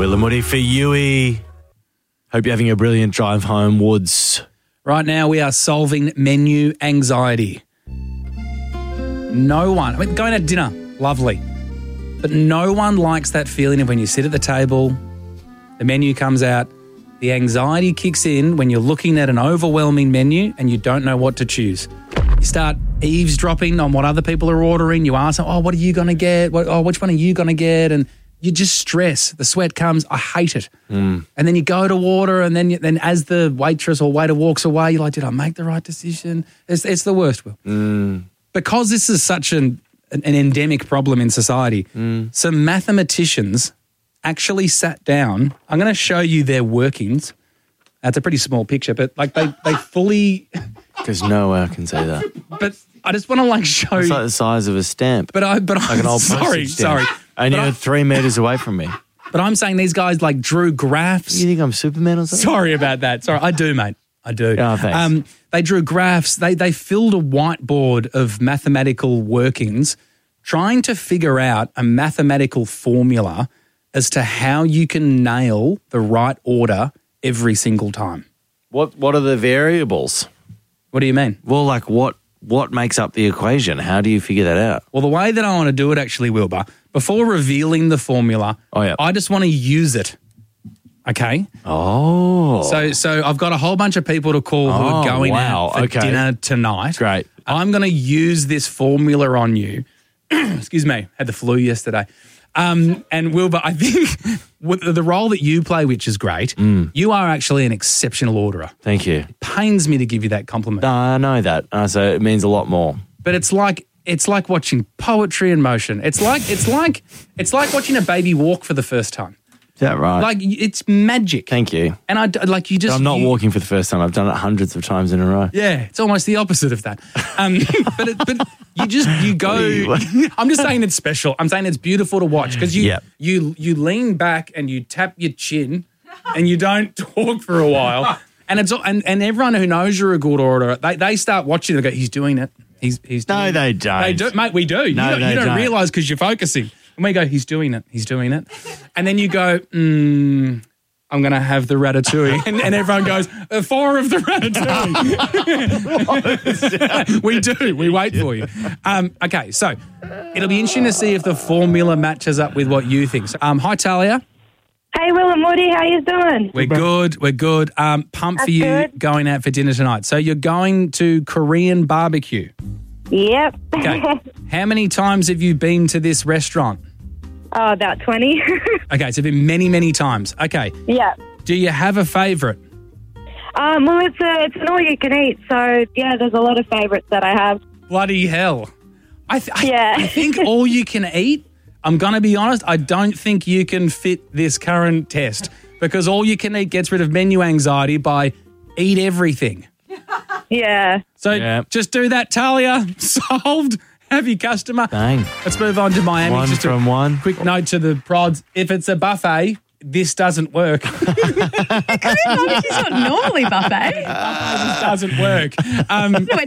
Will and Woody for Yui. Hope you're having a brilliant drive home, Woods. Right now we are solving menu anxiety. No one, going at dinner, lovely. But no one likes that feeling of when you sit at the table, the menu comes out, the anxiety kicks in when you're looking at an overwhelming menu and you don't know what to choose. You start eavesdropping on what other people are ordering. You ask them, what are you going to get? Which one are you going to get? And you just stress. The sweat comes. I hate it. And then you go to order and then as the waitress or waiter walks away, you're like, did I make the right decision? It's the worst, Will. Because this is such an endemic problem in society, some mathematicians actually sat down. I'm going to show you their workings. That's a pretty small picture, but they fully... Because no one can say that. But I just want to show It's you... like the size of a stamp. Like an old postage stamp. And you're 3 meters away from me. But I'm saying these guys drew graphs. You think I'm Superman or something? Sorry about that. Sorry, I do, mate. I do. Oh, thanks. They drew graphs. They filled a whiteboard of mathematical workings trying to figure out a mathematical formula as to how you can nail the right order every single time. What are the variables? What do you mean? Well, what makes up the equation? How do you figure that out? Well, the way that I want to do it actually, Wilbur, before revealing the formula, I just want to use it. Okay? Oh. So I've got a whole bunch of people to call who are going out for dinner tonight. Great. I'm going to use this formula on you. Excuse me, had the flu yesterday. And Wilbur, I think with the role that you play, which is great, you are actually an exceptional orderer. Thank you. It pains me to give you that compliment. I know that. So it means a lot more. But it's like watching poetry in motion. It's like watching a baby walk for the first time. Is that right? It's magic. Thank you. And I'm not walking for the first time. I've done it hundreds of times in a row. Yeah, it's almost the opposite of that. But you go. I'm just saying it's special. I'm saying it's beautiful to watch because you lean back and you tap your chin and you don't talk for a while. And and everyone who knows you're a good orderer, they start watching. They go, he's doing it. He's doing No, they it. don't. They do, mate. We do. No, you don't realise because you're focusing. And we go, he's doing it. He's doing it. And then you go, I'm going to have the ratatouille. And everyone goes, 4 of the ratatouille. We do. We wait for you. Okay, so it'll be interesting to see if the formula matches up with what you think. So, hi, Talia. Hey, Will and Woody, how you doing? We're good. We're good. Pumped for you good. going out for dinner tonight. So you're going to Korean barbecue. Yep. Okay. How many times have you been to this restaurant? Oh, about 20. Okay, so been many, many times. Okay. Yeah. Do you have a favourite? Well, it's an all-you-can-eat, so, yeah, there's a lot of favourites that I have. Bloody hell. I Yeah. think all you can eat, I'm going to be honest, I don't think you can fit this current test because all you can eat gets rid of menu anxiety by eat everything. Yeah. So just do that, Talia. Solved. Have your customer. Bang. Let's move on to Miami. One Just from a one. quick note to the prods. If it's a buffet, this doesn't work. It's not normally buffet. This doesn't work.